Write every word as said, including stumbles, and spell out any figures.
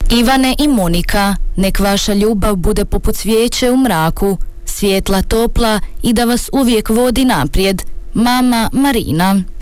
Ivane i Monika, nek vaša ljubav bude poput svijeće u mraku, svjetla, topla i da vas uvijek vodi naprijed. Mama Marina.